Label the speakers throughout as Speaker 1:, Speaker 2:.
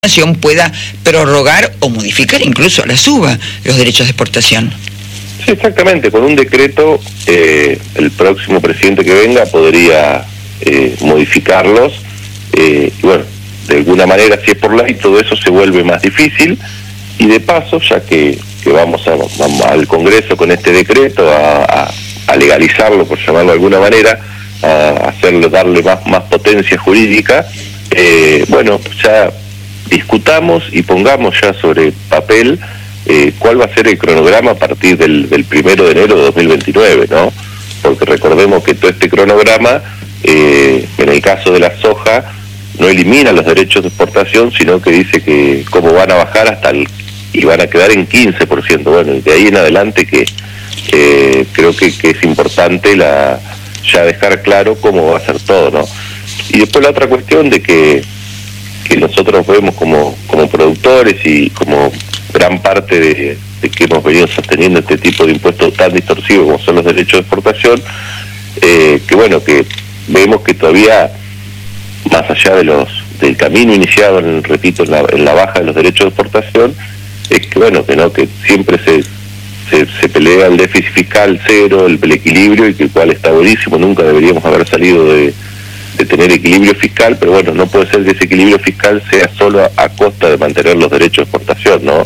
Speaker 1: pueda prorrogar o modificar, incluso la suba, los derechos de exportación.
Speaker 2: Sí, exactamente. Con un decreto, el próximo presidente que venga podría modificarlos. Y bueno, de alguna manera, si es por ley, todo eso se vuelve más difícil. Y de paso, ya que vamos al Congreso con este decreto a legalizarlo, por llamarlo de alguna manera, a darle más potencia jurídica, bueno, ya discutamos y pongamos ya sobre papel cuál va a ser el cronograma a partir del 1 de enero de 2029, ¿no? Porque recordemos que todo este cronograma, en el caso de la soja, no elimina los derechos de exportación, sino que dice que cómo van a bajar y van a quedar en 15%. Bueno, de ahí en adelante que creo que es importante ya dejar claro cómo va a ser todo, ¿no? Y después la otra cuestión de que nosotros vemos como productores y como gran parte de que hemos venido sosteniendo este tipo de impuestos tan distorsivos como son los derechos de exportación, que bueno, que vemos que todavía, más allá del camino iniciado, repito, en la baja de los derechos de exportación, es que bueno, que siempre se pelea el déficit fiscal cero, el equilibrio, y que el cual está buenísimo, nunca deberíamos haber salido de tener equilibrio fiscal, pero bueno, no puede ser que ese equilibrio fiscal sea solo a costa de mantener los derechos de exportación, ¿no?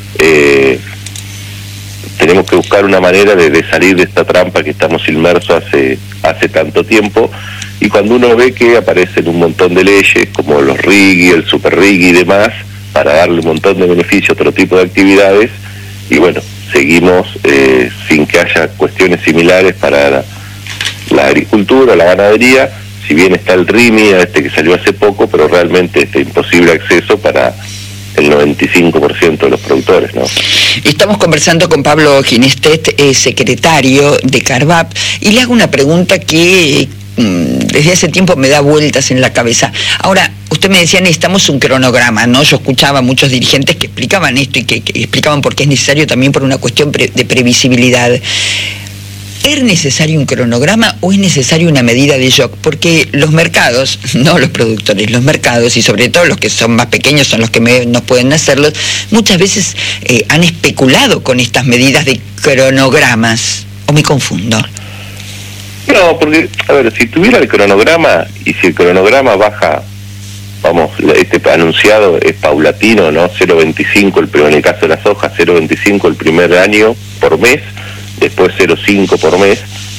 Speaker 2: Tenemos que buscar una manera de salir de esta trampa que estamos inmersos hace tanto tiempo, y cuando uno ve que aparecen un montón de leyes, como los RIGI, el Super RIGI y demás, para darle un montón de beneficios a otro tipo de actividades, y bueno, seguimos sin que haya cuestiones similares para la agricultura, la ganadería. Si bien está el RIMI, que salió hace poco, pero realmente imposible acceso para el 95% de los productores, ¿no?
Speaker 1: Estamos conversando con Pablo Ginestet, secretario de CARVAP, y le hago una pregunta que desde hace tiempo me da vueltas en la cabeza. Ahora, usted me decía, necesitamos un cronograma, ¿no? Yo escuchaba a muchos dirigentes que explicaban esto y que explicaban por qué es necesario también por una cuestión de previsibilidad. ¿Es necesario un cronograma o es necesario una medida de shock? Porque los mercados, no los productores, los mercados, y sobre todo los que son más pequeños son los que no pueden hacerlos, muchas veces han especulado con estas medidas de cronogramas. ¿O me confundo?
Speaker 2: No, porque, a ver, si tuviera el cronograma, y si el cronograma baja, vamos, anunciado es paulatino, ¿no? 0,25 en el caso de las hojas, 0,25 el primer año por mes, después 0,5 por mes,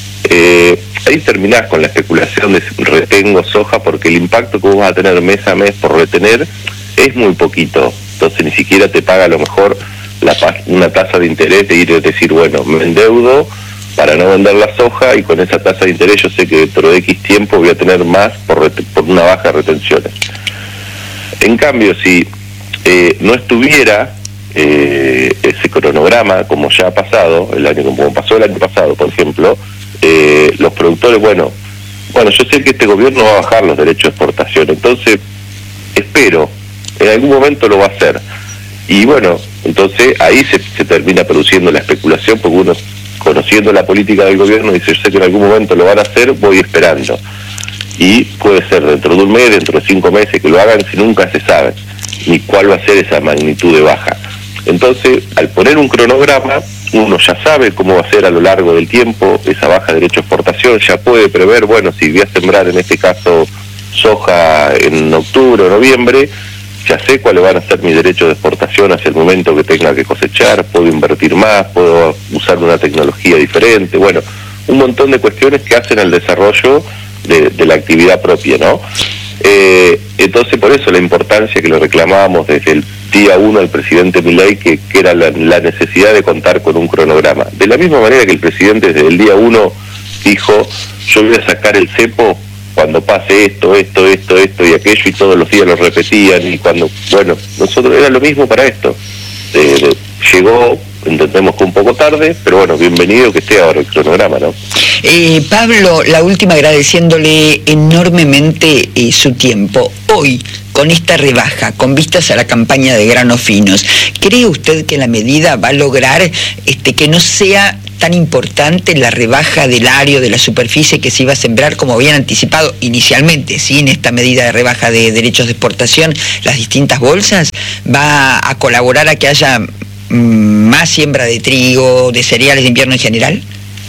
Speaker 2: ahí terminás con la especulación de retengo soja, porque el impacto que vos vas a tener mes a mes por retener es muy poquito, entonces ni siquiera te paga a lo mejor una tasa de interés de ir a decir, bueno, me endeudo para no vender la soja, y con esa tasa de interés yo sé que dentro de X tiempo voy a tener más por una baja de retenciones. En cambio, si no estuviera ese cronograma, como ya ha pasado como pasó el año pasado, por ejemplo, los productores, bueno, yo sé que este gobierno va a bajar los derechos de exportación, entonces espero, en algún momento lo va a hacer, y bueno, entonces ahí se termina produciendo la especulación, porque uno, conociendo la política del gobierno, dice, yo sé que en algún momento lo van a hacer, voy esperando, y puede ser dentro de un mes, dentro de 5 meses que lo hagan, si nunca se sabe ni cuál va a ser esa magnitud de baja. Entonces, al poner un cronograma, uno ya sabe cómo va a ser a lo largo del tiempo esa baja de derecho de exportación, ya puede prever, bueno, si voy a sembrar en este caso soja en octubre o noviembre, ya sé cuáles van a ser mis derechos de exportación hacia el momento que tenga que cosechar, puedo invertir más, puedo usar una tecnología diferente, bueno, un montón de cuestiones que hacen al desarrollo de la actividad propia, ¿no? Entonces, por eso la importancia que le reclamábamos desde el día 1 al presidente Milei, que era la necesidad de contar con un cronograma. De la misma manera que el presidente desde el día 1 dijo, yo voy a sacar el cepo cuando pase esto y aquello, y todos los días lo repetían, y cuando, bueno, nosotros era lo mismo para esto. Llegó, entendemos que un poco tarde, pero bueno, bienvenido que esté ahora el cronograma, ¿no?
Speaker 1: Pablo, la última, agradeciéndole enormemente su tiempo. Hoy, con esta rebaja, con vistas a la campaña de granos finos, ¿cree usted que la medida va a lograr que no sea tan importante la rebaja del área de la superficie que se iba a sembrar, como habían anticipado inicialmente, sin esta medida de rebaja de derechos de exportación, las distintas bolsas? ¿Va a colaborar a que haya más siembra de trigo, de cereales de invierno en general?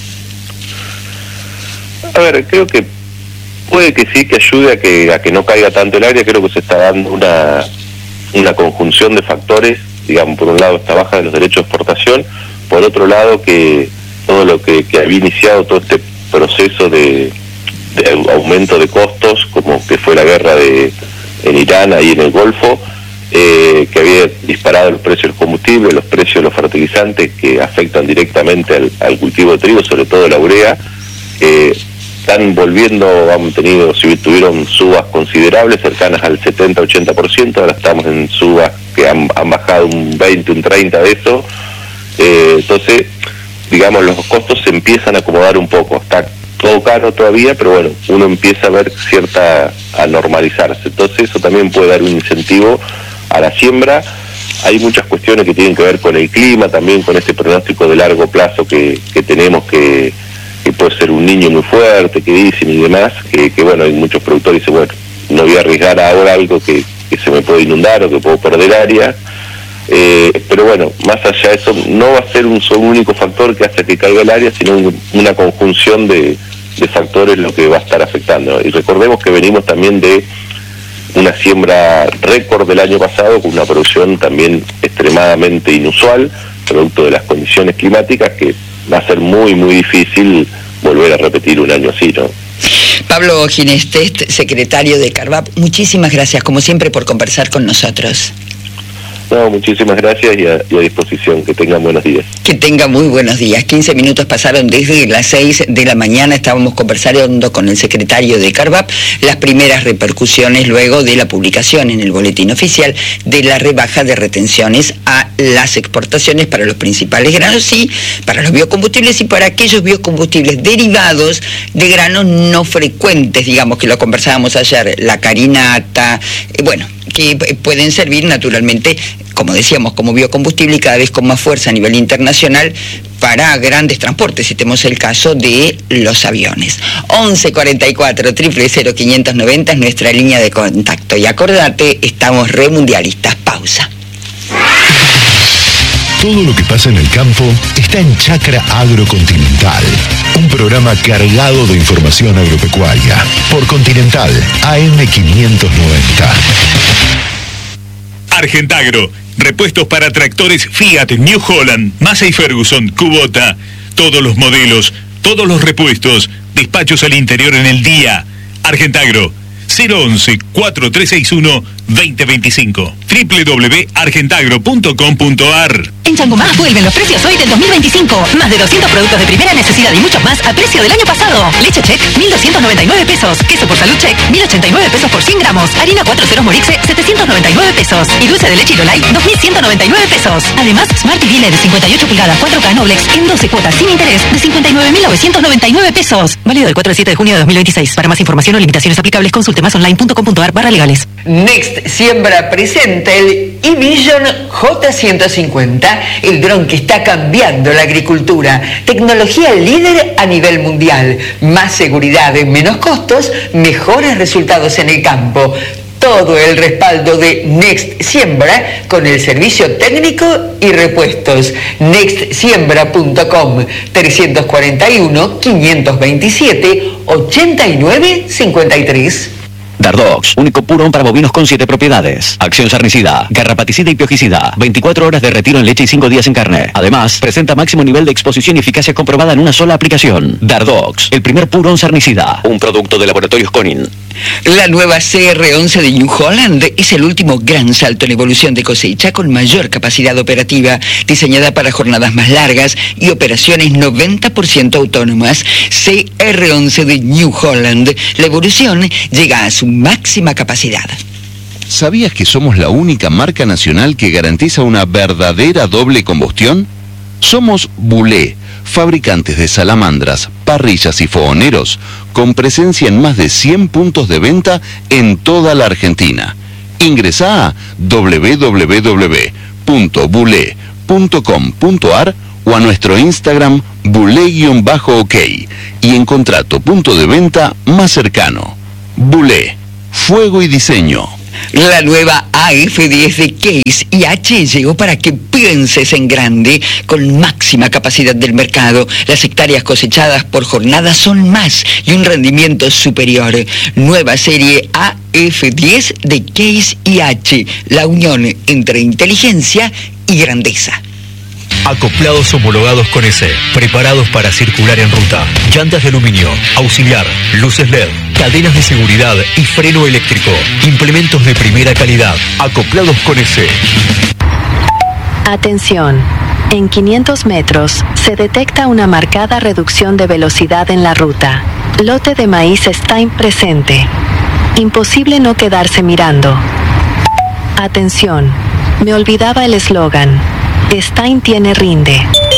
Speaker 2: A ver, creo que puede que sí, que ayude a que no caiga tanto el área. Creo que se está dando una conjunción de factores. Digamos, por un lado esta baja de los derechos de exportación, por otro lado que todo lo que había iniciado todo este proceso de aumento de costos, como que fue la guerra en Irán, ahí en el Golfo, que había disparado los precios del combustible, los precios de los fertilizantes, que afectan directamente al cultivo de trigo, sobre todo la urea. Están volviendo, tuvieron subas considerables, cercanas al 70-80%, ahora estamos en subas que han bajado un 20, un 30 de eso. Entonces, digamos, los costos se empiezan a acomodar un poco. Está todo caro todavía, pero bueno, uno empieza a ver a normalizarse. Entonces eso también puede dar un incentivo a la siembra. Hay muchas cuestiones que tienen que ver con el clima, también con este pronóstico de largo plazo que tenemos, que puede ser un niño muy fuerte, que dicen y demás, que bueno, hay muchos productores que dicen, bueno, no voy a arriesgar ahora algo que se me puede inundar o que puedo perder área, pero bueno, más allá de eso, no va a ser un solo único factor que hace que caiga el área, sino una conjunción de factores lo que va a estar afectando. Y recordemos que venimos también de una siembra récord del año pasado, con una producción también extremadamente inusual, producto de las condiciones climáticas, que va a ser muy, muy difícil volver a repetir un año así, ¿no?
Speaker 1: Pablo Ginestest, secretario de Carvap, muchísimas gracias, como siempre, por conversar con nosotros.
Speaker 2: No, muchísimas gracias y a disposición. Que tengan buenos días.
Speaker 1: Que tengan muy buenos días. 15 minutos pasaron desde las 6 de la mañana. Estábamos conversando con el secretario de Carvap las primeras repercusiones luego de la publicación en el boletín oficial de la rebaja de retenciones a las exportaciones para los principales granos y para los biocombustibles y para aquellos biocombustibles derivados de granos no frecuentes, digamos, que lo conversábamos ayer, la carinata, bueno, que pueden servir naturalmente, como decíamos, como biocombustible y cada vez con más fuerza a nivel internacional para grandes transportes, si tenemos el caso de los aviones. 1144 000 590 es nuestra línea de contacto. Y acordate, estamos remundialistas. Pausa.
Speaker 3: Todo lo que pasa en el campo está en Chacra Agrocontinental, un programa cargado de información agropecuaria por Continental AM 590.
Speaker 4: Argentagro, repuestos para tractores Fiat, New Holland, Massey Ferguson, Kubota, todos los modelos, todos los repuestos, despachos al interior en el día. Argentagro, 011-4361-2025. www.argentagro.com.ar.
Speaker 5: En Changomá vuelven los precios hoy del 2025. Más de 200 productos de primera necesidad y muchos más a precio del año pasado. Leche Check, 1.299 pesos. Queso por Salud Check, 1.089 pesos por 100 gramos. Harina 4 ceros Morixe, 799 pesos. Y dulce de leche Lolay, 2.199 pesos. Además, Smart TV LED de 58 pulgadas 4K Noblex en 12 cuotas sin interés de 59.999 pesos. Válido del 4 al 7 de junio de 2026. Para más información o limitaciones aplicables, consulte másonline.com.ar/legales.
Speaker 1: Next Siembra presenta el eVision J150, el dron que está cambiando la agricultura. Tecnología líder a nivel mundial. Más seguridad, menos costos, mejores resultados en el campo. Todo el respaldo de Next Siembra con el servicio técnico y repuestos. Nextsiembra.com 341-527-8953.
Speaker 6: Dardox, único purón para bovinos con 7 propiedades. Acción sarnicida, garrapaticida y piojicida. 24 horas de retiro en leche y 5 días en carne. Además, presenta máximo nivel de exposición y eficacia comprobada en una sola aplicación. Dardox, el primer purón sarnicida. Un producto de Laboratorios Conin.
Speaker 1: La nueva CR11 de New Holland es el último gran salto en evolución de cosecha con mayor capacidad operativa, diseñada para jornadas más largas y operaciones 90% autónomas. CR11 de New Holland. La evolución llega a su máxima capacidad.
Speaker 7: ¿Sabías que somos la única marca nacional que garantiza una verdadera doble combustión? Somos Bulé, fabricantes de salamandras, parrillas y fogoneros, con presencia en más de 100 puntos de venta en toda la Argentina. Ingresá a www.bulé.com.ar o a nuestro Instagram Bulé-OK y encontrá tu punto de venta más cercano. Bulé, fuego y diseño.
Speaker 1: La nueva AF10 de Case IH llegó para que pienses en grande, con máxima capacidad del mercado. Las hectáreas cosechadas por jornada son más y un rendimiento superior. Nueva serie AF10 de Case IH, la unión entre inteligencia y grandeza.
Speaker 8: Acoplados homologados con EC, preparados para circular en ruta. Llantas de aluminio, auxiliar, luces LED, cadenas de seguridad y freno eléctrico. Implementos de primera calidad. Acoplados con EC.
Speaker 9: Atención. En 500 metros se detecta una marcada reducción de velocidad en la ruta. Lote de maíz está presente. Imposible no quedarse mirando. Atención. Me olvidaba el eslogan. Stein tiene rinde.